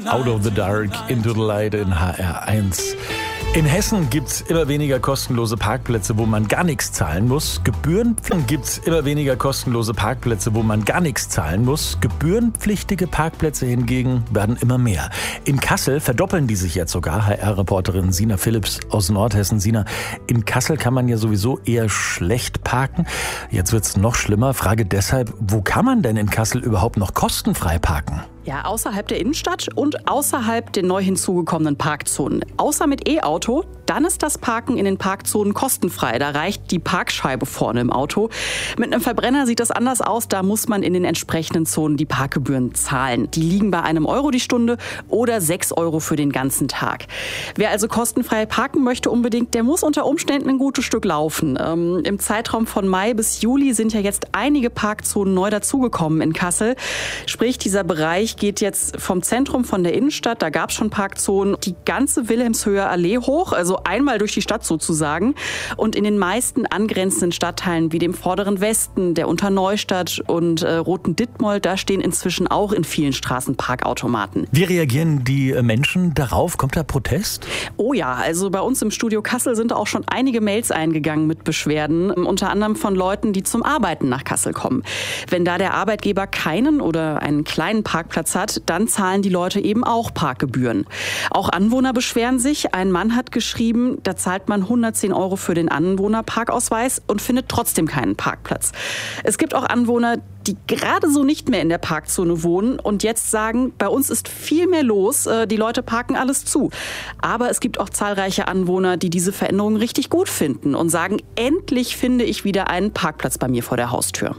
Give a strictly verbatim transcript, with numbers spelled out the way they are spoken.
Out of the Dark, Into the Light in H R eins. In Hessen gibt's immer weniger kostenlose Parkplätze, wo man gar nichts zahlen muss. Gebühren gibt's immer weniger kostenlose Parkplätze, wo man gar nichts zahlen muss. Gebührenpflichtige Parkplätze hingegen werden immer mehr. In Kassel verdoppeln die sich jetzt sogar. H R-Reporterin Sina Philipps aus Nordhessen. Sina, in Kassel kann man ja sowieso eher schlecht parken. Jetzt wird's noch schlimmer. Frage deshalb, wo kann man denn in Kassel überhaupt noch kostenfrei parken? Ja, außerhalb der Innenstadt und außerhalb der neu hinzugekommenen Parkzonen. Außer mit E-Auto, dann ist das Parken in den Parkzonen kostenfrei. Da reicht die Parkscheibe vorne im Auto. Mit einem Verbrenner sieht das anders aus. Da muss man in den entsprechenden Zonen die Parkgebühren zahlen. Die liegen bei einem Euro die Stunde oder sechs Euro für den ganzen Tag. Wer also kostenfrei parken möchte unbedingt, der muss unter Umständen ein gutes Stück laufen. Ähm, Im Zeitraum von Mai bis Juli sind ja jetzt einige Parkzonen neu dazugekommen in Kassel. Sprich, dieser Bereich geht jetzt vom Zentrum, von der Innenstadt, da gab es schon Parkzonen, die ganze Wilhelmshöher Allee hoch, also einmal durch die Stadt sozusagen. Und in den meisten angrenzenden Stadtteilen wie dem Vorderen Westen, der Unterneustadt und äh, Roten Dittmold, da stehen inzwischen auch in vielen Straßen Parkautomaten. Wie reagieren die Menschen darauf? Kommt da Protest? Oh ja, also bei uns im Studio Kassel sind auch schon einige Mails eingegangen mit Beschwerden, unter anderem von Leuten, die zum Arbeiten nach Kassel kommen. Wenn da der Arbeitgeber keinen oder einen kleinen Parkplatz hat, dann zahlen die Leute eben auch Parkgebühren. Auch Anwohner beschweren sich. Ein Mann hat geschrieben, da zahlt man hundertzehn Euro für den Anwohnerparkausweis und findet trotzdem keinen Parkplatz. Es gibt auch Anwohner, die gerade so nicht mehr in der Parkzone wohnen und jetzt sagen, bei uns ist viel mehr los, die Leute parken alles zu. Aber es gibt auch zahlreiche Anwohner, die diese Veränderung richtig gut finden und sagen, endlich finde ich wieder einen Parkplatz bei mir vor der Haustür.